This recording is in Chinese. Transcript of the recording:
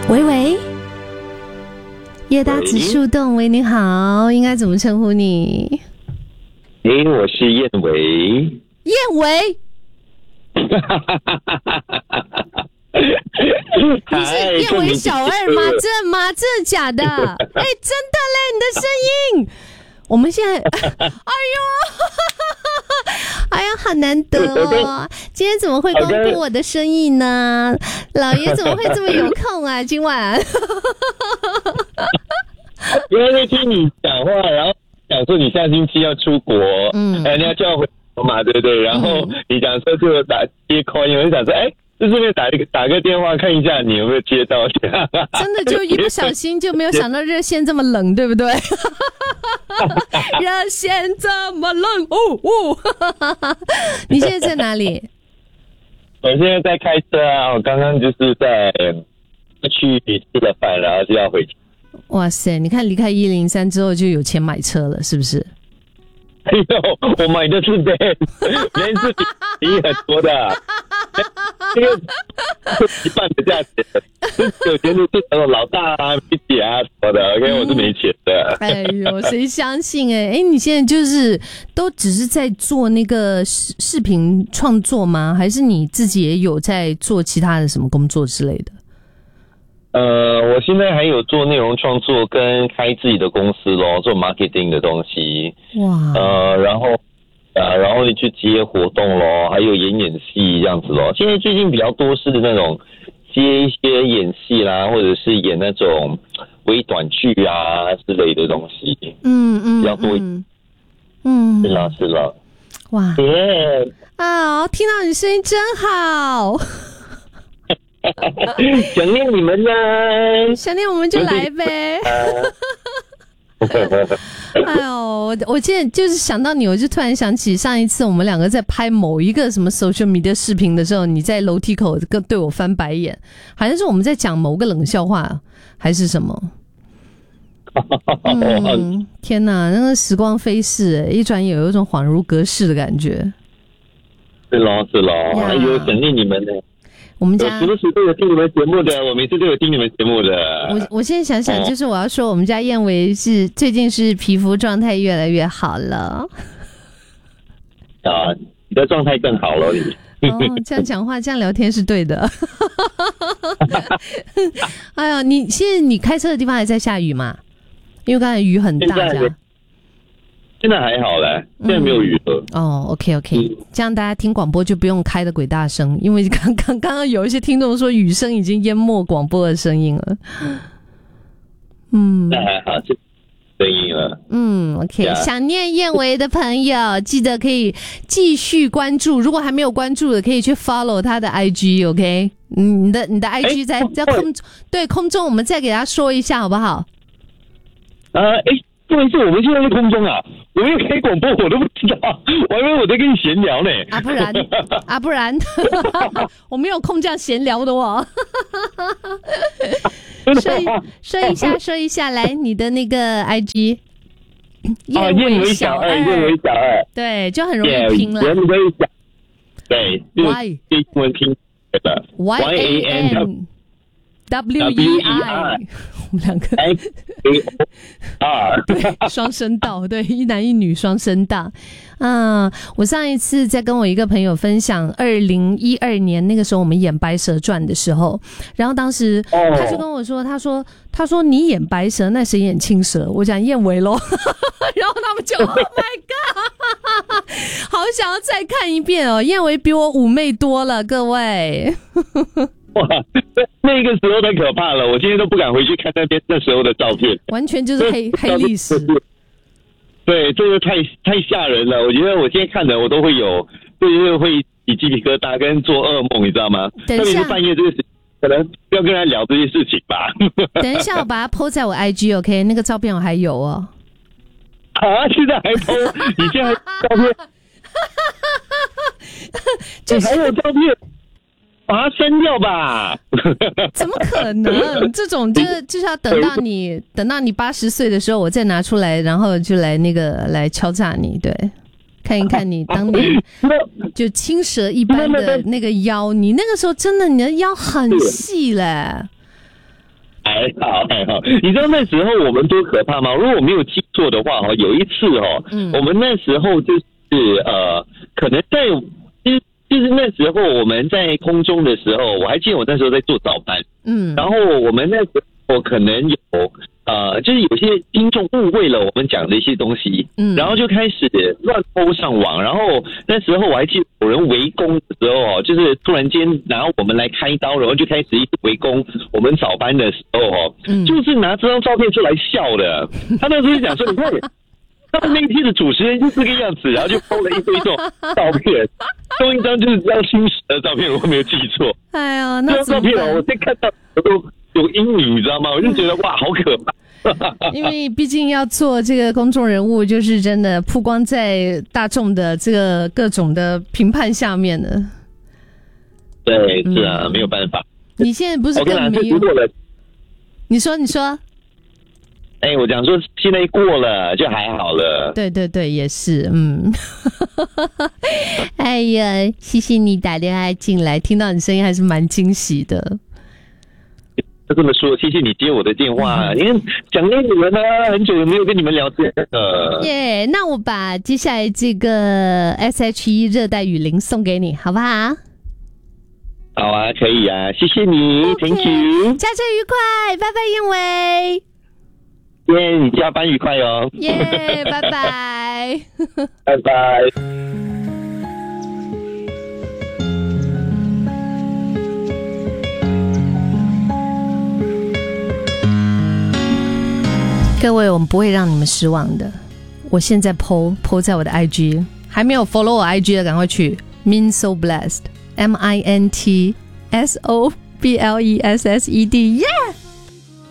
喂喂，叶大子树洞，喂，你好，应该怎么称呼你？ 我是燕维。 燕维，你是燕维小二吗？真的吗？真的假的？真的嘞，你的声音，我们现在，哎呀，好难得哦！今天怎么会公布我的生意呢？老爷怎么会这么有空啊？今晚， 因为听你讲话，然后讲说你下星期要出国，你要叫我回国嘛，对不对？然后你讲说就接 call， 我就想说，就顺便打个电话看一下你有没有接到。 真的就一不小心就没有想到热线这么冷，对不对？热线这么冷，你现在在哪里？ 我现在在开车啊，我刚刚就是在去吃了饭，然后就要回去。 哇塞，你看离开103之后就有钱买车了，是不是？ 我买的是 Benz 是比很多的，这个一半的价钱，有钱的是老大啊、媒体啊什么的 ，OK， 我是没钱的。 哎呦，谁相信你现在就是都只是在做那个视频创作吗？还是你自己也有在做其他的什么工作之类的？ 我现在还有做内容创作跟开自己的公司咯，做 marketing 的东西。哇。然后你去接活动咯，还有演戏这样子咯。现在最近比较多是那种接一些演戏啦，或者是演那种微短剧啊之类的东西。比较多。是啦。 哇。听到你声音真好。 想念你们呢， 想念我们就来呗。哎呦，我现在就是想到你，我就突然想起上一次我们两个在拍某一个什么 social media 视频的时候，你在楼梯口对我翻白眼，好像是我们在讲某个冷笑话还是什么。天哪，那个时光飞逝，一转眼有一种恍如隔世的感觉。 是咯，哎呦，想念你们呢。 我们家时不时都有听你们节目的，我每次都有听你们节目的。 我现在想想，就是我要说，我们家燕维是最近是皮肤状态越来越好了。 你的状态更好了，你。 这样讲话，这样聊天是对的。哎呀，现在你开车的地方还在下雨吗？因为刚才雨很大，这样。 现在还好嘞，现在没有雨了。 OK， 这样大家听广播就不用开的鬼大声，因为刚刚有一些听众说雨声已经淹没广播的声音了。 那还好，是声音了。 OK， 想念燕维的朋友，记得可以继续关注，如果还没有关注的，可以去 follow 他的 IG。OK， 你的 IG 在空中，我们再给他说一下好不好？ 不好意思，我们现在在空中啊，我没有开广播，我都不知道，我以为我在跟你闲聊呢。 不然，我没有空这样闲聊的哦。说一下，来你的那个 IG。 燕维小二， 对，就很容易拼了。 燕维小，对，英文拼的 YANWEI。 我们两个对双声道，对，一男一女双声道。我上一次在跟我一个朋友分享2012年那个时候我们演白蛇传的时候，然后当时他就跟我说，他说你演白蛇，那谁演青蛇？我讲燕维咯。然后他们就 Oh my God， 好想要再看一遍哦。燕维比我妩媚多了，各位。 哇，那个时候太可怕了，我今天都不敢回去看那时候的照片， 完全就是黑历史。 对，这个太吓人了。我觉得我现在看的我都会有，就是会起鸡皮疙瘩跟做噩梦，你知道吗？特别是半夜这个时，可能不要跟他聊这些事情吧。 等一下，我把它 po 在我 IG，OK， 那个照片我还有哦。 现在还 po？ 你现在照片？你还有照片？把它删掉吧！ 怎么可能？这种就是要等到你80岁的时候，我再拿出来，然后就来敲诈你，对，看一看你当年就青蛇一般的那个腰，你那个时候真的你的腰很细嘞。 还好，你知道那时候我们多可怕吗？如果我没有记错的话，有一次我们那时候就是可能在就是那时候我们在空中的时候，我还记得我那时候在做早班，然后我们那时候可能有就是有些听众误会了我们讲的一些东西，然后就开始乱抛上网，然后那时候我还记得有人围攻的时候就是突然间拿我们来开刀，然后就开始一直围攻我们早班的时候就是拿这张照片出来笑的。他那时候就讲说，你看他们那一期的主持人就这个样子，然后就抛了一堆这种照片，中一张就是这样新实的照片，我没有记错。 哎呀，那这张照片我在看到我都有阴影，你知道吗？我就觉得哇，好可怕。 因为毕竟要做这个公众人物，就是真的曝光在大众的这个各种的评判下面的。 对，是啊，没有办法。 你现在不是更没有？你说。 我讲说现在过了就还好了。 对，也是，哎呀，谢谢你打电话进来，听到你声音还是蛮惊喜的。 就这么说，谢谢你接我的电话，因为想念你们啊，很久没有跟你们聊天了。 耶，那我把接下来这个 SHE 热带雨林送给你，好不好？ 好啊，可以啊，谢谢你 ，Thank you， 驾车愉快，拜拜，燕伟。 耶，你加班愉快哦。 耶，拜拜， 拜拜。 各位，我们不会让你们失望的。我现在 po 在我的 IG， 还没有 follow 我 IG 的赶快去 Minso Blessed， MINTSOBLESSED， 耶、yeah!